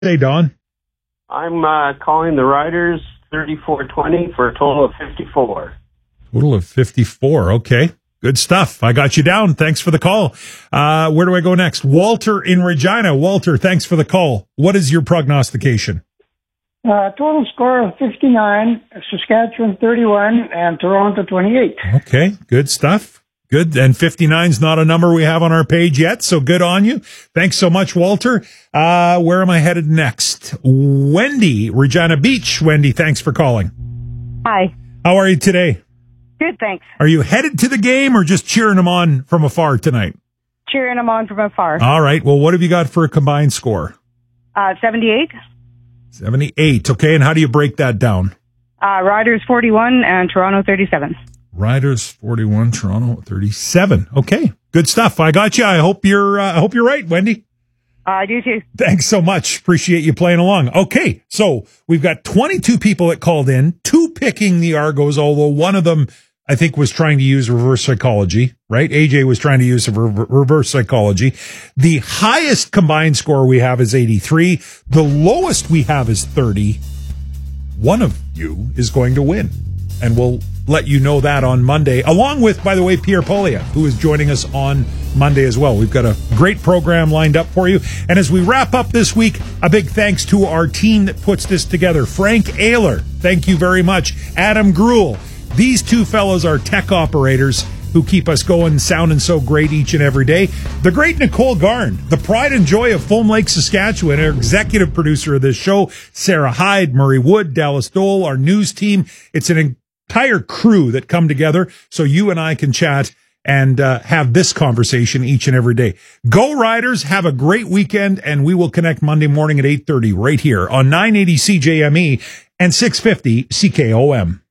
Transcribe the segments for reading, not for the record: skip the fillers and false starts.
Hey, Don. I'm calling the Riders 3420 for a total of 54. Total of 54. Okay. Good stuff. I got you down. Thanks for the call. Where do I go next? Walter in Regina. Walter, thanks for the call. What is your prognostication? Total score of 59, Saskatchewan 31, and Toronto 28. Okay. Good stuff. Good. And 59 is not a number we have on our page yet, so good on you. Thanks so much, Walter. Where am I headed next? Wendy, Regina Beach. Wendy, thanks for calling. Hi. How are you today? Good, thanks. Are you headed to the game or just cheering them on from afar tonight? Cheering them on from afar. All right. Well, what have you got for a combined score? 78. 78. Okay. And how do you break that down? Riders 41 and Toronto 37. Riders 41, Toronto 37. Okay. Good stuff. I got you. I hope you're right, Wendy. I do too. Thanks so much. Appreciate you playing along. Okay. So we've got 22 people that called in, 2 picking the Argos, although one of them, I think, was trying to use reverse psychology, right? AJ was trying to use reverse psychology. The highest combined score we have is 83. The lowest we have is 30. One of you is going to win, and we'll let you know that on Monday, along with, by the way, Pierre Polia, who is joining us on Monday as well. We've got a great program lined up for you. And as we wrap up this week, a big thanks to our team that puts this together. Frank Ayler, thank you very much. Adam Gruel. These two fellows are tech operators who keep us going, sounding so great each and every day. The great Nicole Garn, the pride and joy of Foam Lake, Saskatchewan, our executive producer of this show, Sarah Hyde, Murray Wood, Dallas Dole, our news team. It's an entire crew that come together so you and I can chat and have this conversation each and every day. Go Riders, have a great weekend, and we will connect Monday morning at 8:30 right here on 980 CJME and 650 CKOM.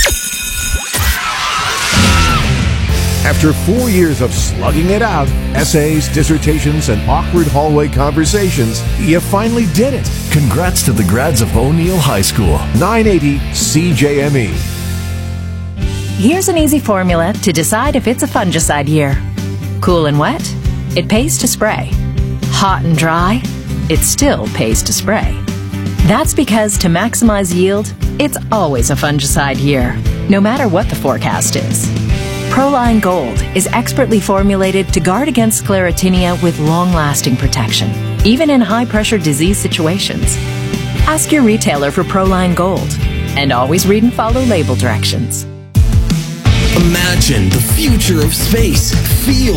After 4 years of slugging it out, essays, dissertations, and awkward hallway conversations, you finally did it. Congrats to the grads of O'Neill High School. 980 CJME. Here's an easy formula to decide if it's a fungicide year. Cool and wet, it pays to spray. Hot and dry, it still pays to spray. That's because to maximize yield, it's always a fungicide year, no matter what the forecast is. Proline Gold is expertly formulated to guard against sclerotinia with long-lasting protection, even in high-pressure disease situations. Ask your retailer for Proline Gold, and always read and follow label directions. Imagine the future of space. Feel